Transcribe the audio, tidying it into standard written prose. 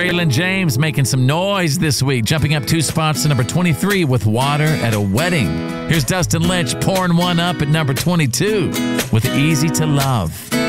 Braylon James making some noise this week, jumping up 2 spots to number 23 with Water at a Wedding. Here's Dustin Lynch pouring one up at number 22 with Easy to Love.